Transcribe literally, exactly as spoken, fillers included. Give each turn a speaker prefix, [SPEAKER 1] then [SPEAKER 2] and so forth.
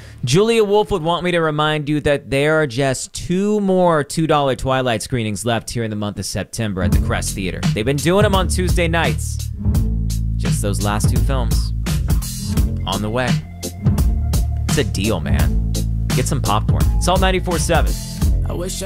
[SPEAKER 1] Julia Wolf would want me to remind you that there are just two more two dollar Twilight screenings left here in the month of September at the Crest Theater. They've been doing them on Tuesday nights. Just those last two films. On the way. It's a deal, man. Get some popcorn. Salt ninety-four point seven.
[SPEAKER 2] I wish I